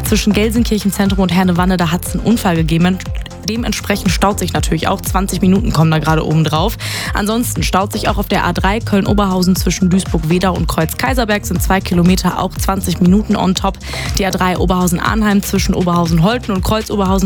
zwischen Gelsenkirchen-Zentrum und Herne-Wanne, da hat es einen Unfall gegeben. Dementsprechend staut sich natürlich auch. 20 Minuten kommen da gerade oben drauf. Ansonsten staut sich auch auf der A3 Köln-Oberhausen zwischen Duisburg-Wedau und Kreuz-Kaiserberg. Sind 2 Kilometer, auch 20 Minuten on top. Die A3 Oberhausen-Arnheim zwischen Oberhausen-Holten und Kreuz-Oberhausen